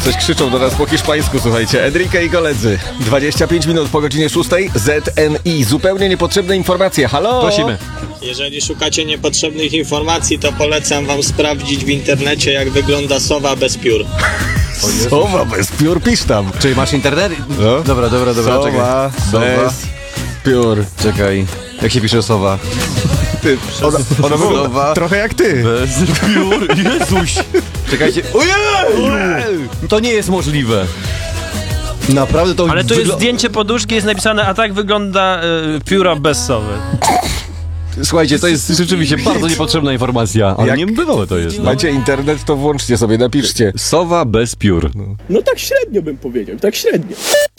Coś krzyczą do nas po hiszpańsku, słuchajcie. Enrique i koledzy. 25 minut po godzinie 6. ZNI. Zupełnie niepotrzebne informacje. Halo? Prosimy. Jeżeli szukacie niepotrzebnych informacji, to polecam wam sprawdzić w internecie, jak wygląda sowa bez piór. Sowa bez piór, pisz tam. Czyli masz internet? No. Dobra, Sowa czekaj. bez piór. Czekaj. Jak się pisze sowa? Ty, ona wygląda Sowa. trochę jak ty. Bez piór? Jezuś! Czekajcie. Ojej! To nie jest możliwe. Naprawdę to Ale tu jest zdjęcie poduszki, jest napisane, a tak wygląda pióra bez sowy. Słuchajcie, to jest rzeczywiście bardzo niepotrzebna informacja. Ale Jak niebywałe to jest. No. macie internet, to włączcie sobie, napiszcie. Sowa bez piór. No tak średnio bym powiedział, tak średnio.